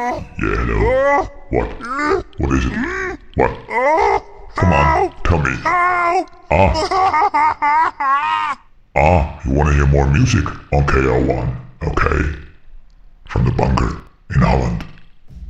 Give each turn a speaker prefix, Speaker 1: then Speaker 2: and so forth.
Speaker 1: Yeah, hello. What? What is it? What? Come on, tell me. You wanna hear more music on KL1, okay? From the bunker in Holland.